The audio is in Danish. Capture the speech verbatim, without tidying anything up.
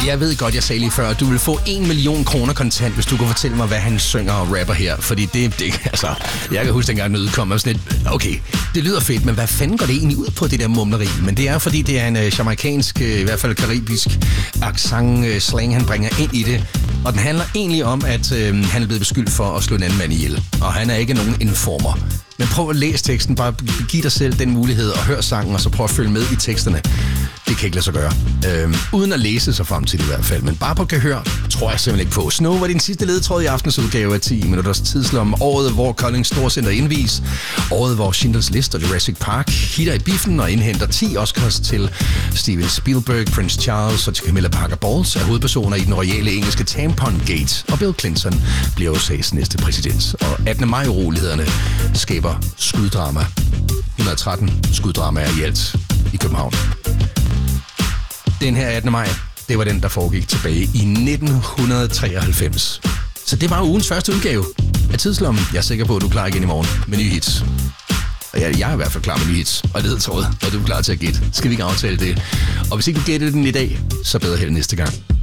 jeg ved godt, jeg sagde lige før, at du vil få en million kroner kontant, hvis du kan fortælle mig, hvad han synger og rapper her. Fordi det, det altså, jeg kan huske dengang, den udkom, og sådan lidt, okay, det lyder fedt, men hvad fanden går det egentlig ud på, det der mumleri? Men det er, fordi det er en uh, jamaikansk, uh, i hvert fald karibisk accent, uh, slang, han bringer ind i det. Og den handler egentlig om, at uh, han er blevet beskyldt for at slå en anden mand ihjel. Og han er ikke nogen informer. Men prøv at læse teksten, bare giv dig selv den mulighed og hør sangen, og så prøv at følge med i teksterne. Det kan ikke lade sig gøre. Øhm, uden at læse sig frem til det i hvert fald. Men bare på gehør, tror jeg simpelthen ikke på. Snow var din sidste ledetråd i aftens udgave af ti minutters tidslomme. Året, hvor Kolding Storcenter indvis. Året, hvor Schindlers List og Jurassic Park hitter i biffen og indhenter ti Oscars til Steven Spielberg, Prince Charles og til Camilla Parker Bowles er hovedpersoner i den royale engelske Tampon Gate. Og Bill Clinton bliver U S A's næste præsident. Og attende maj-urolighederne skaber skuddrama. et hundrede og tretten skuddramaer i alt i København. Den her attende maj, det var den, der foregik tilbage i nitten treoghalvfems. Så det var ugens første udgave af Tidslommen. Jeg er sikker på, at du er klar igen i morgen med nye hits. Og jeg, jeg er i hvert fald klar med nye hits og ledetråd, og du er klar til at gætte. Skal vi ikke aftale det? Og hvis ikke du gætter den i dag, så bedre held næste gang.